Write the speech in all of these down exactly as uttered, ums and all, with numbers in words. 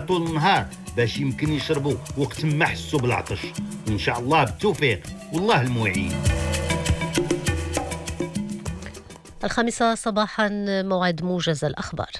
طول النهار باش يمكن يشربوا وقت ما حسوا بالعطش. إن شاء الله بالتوفيق والله المعين. الخامسة صباحا موعد موجز الأخبار.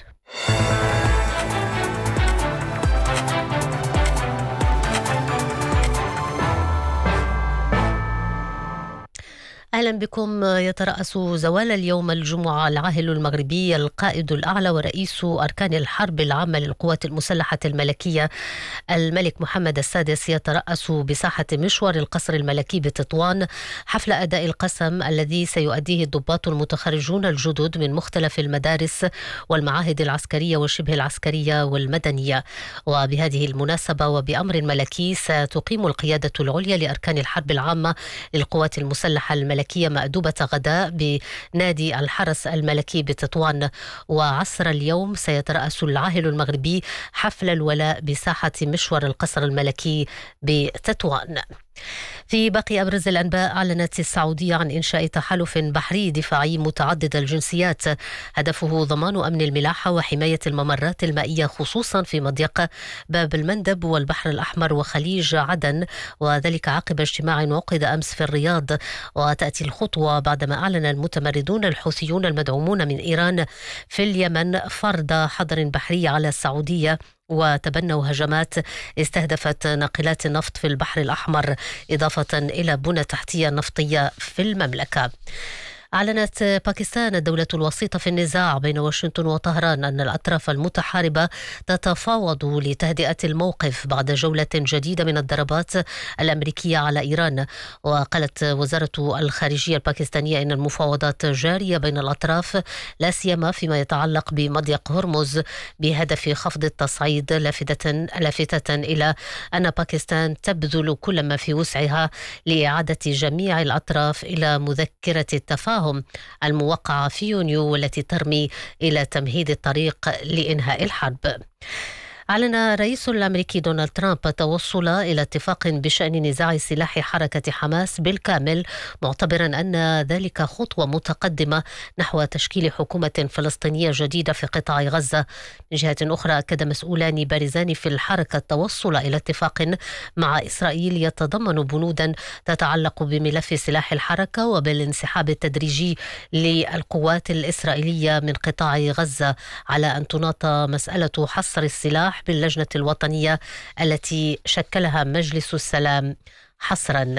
أهلا بكم. يترأس زوال اليوم الجمعة العاهل المغربي القائد الأعلى ورئيس أركان الحرب العامة للقوات المسلحة الملكية الملك محمد السادس يترأس بساحة مشوار القصر الملكي بتطوان حفل أداء القسم الذي سيؤديه الضباط المتخرجون الجدد من مختلف المدارس والمعاهد العسكرية والشبه العسكرية والمدنية. وبهذه المناسبة وبأمر ملكي ستقيم القيادة العليا لأركان الحرب العامة للقوات المسلحة الملكية مأدوبة غداء بنادي الحرس الملكي بتطوان. وعصر اليوم سيترأس العاهل المغربي حفل الولاء بساحة مشوار القصر الملكي بتطوان. في باقي أبرز الأنباء، أعلنت السعودية عن إنشاء تحالف بحري دفاعي متعدد الجنسيات هدفه ضمان أمن الملاحة وحماية الممرات المائية خصوصا في مضيق باب المندب والبحر الأحمر وخليج عدن، وذلك عقب اجتماع عقد أمس في الرياض. وتأتي الخطوة بعدما أعلن المتمردون الحوثيون المدعومون من إيران في اليمن فرض حظر بحري على السعودية وتبنوا هجمات استهدفت ناقلات النفط في البحر الأحمر إضافة إلى بنى تحتية نفطية في المملكة. أعلنت باكستان الدولة الوسيطة في النزاع بين واشنطن وطهران أن الأطراف المتحاربة تتفاوض لتهدئة الموقف بعد جولة جديدة من الضربات الأمريكية على إيران. وقالت وزارة الخارجية الباكستانية أن المفاوضات جارية بين الأطراف لا سيما فيما يتعلق بمضيق هرمز بهدف خفض التصعيد، لافتة لافتة إلى أن باكستان تبذل كل ما في وسعها لإعادة جميع الأطراف إلى مذكرة التفاهم الموقعة في يونيو والتي ترمي إلى تمهيد الطريق لإنهاء الحرب. أعلن الرئيس الأمريكي دونالد ترامب التوصل إلى اتفاق بشأن نزاع سلاح حركة حماس بالكامل، معتبرا أن ذلك خطوة متقدمة نحو تشكيل حكومة فلسطينية جديدة في قطاع غزة. من جهة أخرى، أكد مسؤولان بارزان في الحركة التوصل إلى اتفاق مع إسرائيل يتضمن بنودا تتعلق بملف سلاح الحركة وبالانسحاب التدريجي للقوات الإسرائيلية من قطاع غزة، على أن تناط مسألة حصر السلاح باللجنة الوطنية التي شكلها مجلس السلام حصرا.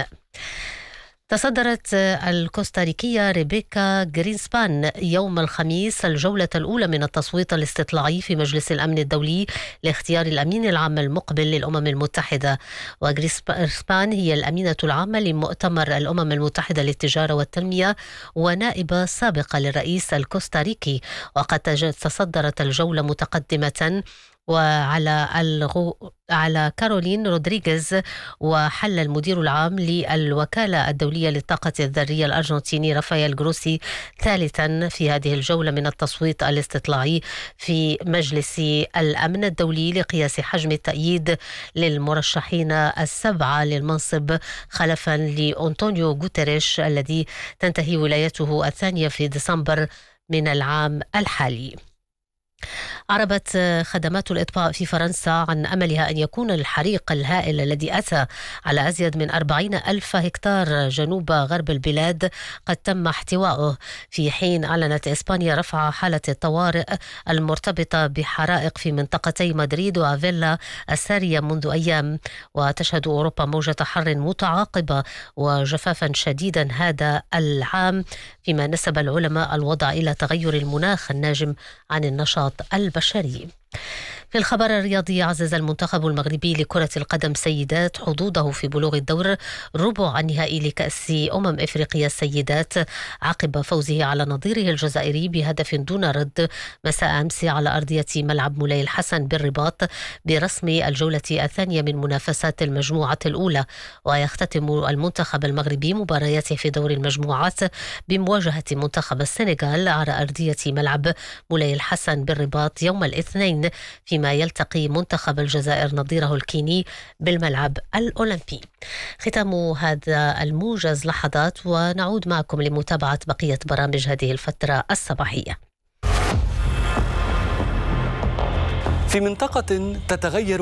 تصدرت الكوستاريكية ريبيكا غرينسبان يوم الخميس الجولة الأولى من التصويت الاستطلاعي في مجلس الأمن الدولي لاختيار الأمين العام المقبل للأمم المتحدة. وغرينسبان هي الأمينة العامة لمؤتمر الأمم المتحدة للتجارة والتنمية ونائبة سابقة للرئيس الكوستاريكي. وقد تصدرت الجولة متقدمة وعلى الغو... على كارولين رودريغيز، وحل المدير العام للوكالة الدولية للطاقة الذرية الأرجنتيني رافائيل جروسي ثالثا في هذه الجولة من التصويت الاستطلاعي في مجلس الأمن الدولي لقياس حجم التأييد للمرشحين السبعة للمنصب خلفا لأنطونيو غوتيريش الذي تنتهي ولايته الثانية في ديسمبر من العام الحالي. أعربت خدمات الإطفاء في فرنسا عن أملها أن يكون الحريق الهائل الذي أتى على أزيد من أربعين ألف هكتار جنوب غرب البلاد قد تم احتوائه، في حين أعلنت إسبانيا رفع حالة الطوارئ المرتبطة بحرائق في منطقتي مدريد وفيلا السارية منذ أيام. وتشهد أوروبا موجة حر متعاقبة وجفافا شديدا هذا العام، فيما نسب العلماء الوضع إلى تغير المناخ الناجم عن النشاط البشري. في الخبر الرياضي، عزز المنتخب المغربي لكرة القدم سيدات حظوظه في بلوغ الدور ربع النهائي لكأس أمم إفريقيا السيدات عقب فوزه على نظيره الجزائري بهدف دون رد مساء أمس على أرضية ملعب مولاي الحسن بالرباط برسم الجولة الثانية من منافسات المجموعة الأولى. ويختتم المنتخب المغربي مبارياته في دور المجموعات بمواجهة منتخب السنغال على أرضية ملعب مولاي الحسن بالرباط يوم الاثنين، فيما يلتقي منتخب الجزائر نظيره الكيني بالملعب الأولمبي. ختام هذا الموجز لحظات، ونعود معكم لمتابعة بقية برامج هذه الفترة الصباحية. في منطقة تتغير